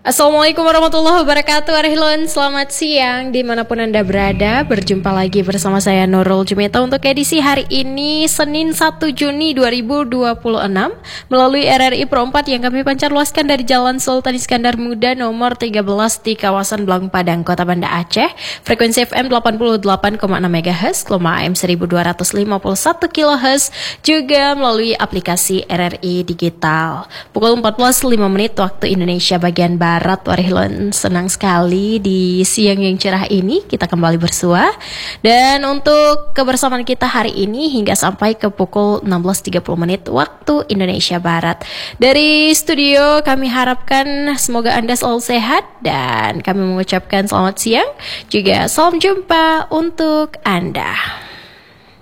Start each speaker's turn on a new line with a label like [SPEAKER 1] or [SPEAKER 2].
[SPEAKER 1] Assalamualaikum warahmatullahi wabarakatuh. Arhilun, selamat siang dimanapun Anda berada. Berjumpa lagi bersama saya Nurul Jumita untuk edisi hari ini Senin 1 Juni 2026 melalui RRI Pro 4 yang kami pancarluaskan dari Jalan Sultan Iskandar Muda nomor 13 di kawasan Blang Padang, Kota Banda Aceh. Frekuensi FM 88,6 MHz, gelombang AM 1251 kHz, juga melalui aplikasi RRI Digital. Pukul 14.05 waktu Indonesia bagian Barat. Warihlan, senang sekali di siang yang cerah ini kita kembali bersua. Dan untuk kebersamaan kita hari ini hingga sampai ke pukul 16.30 waktu Indonesia Barat. Dari studio kami harapkan semoga Anda selalu sehat dan kami mengucapkan selamat siang juga salam jumpa untuk Anda.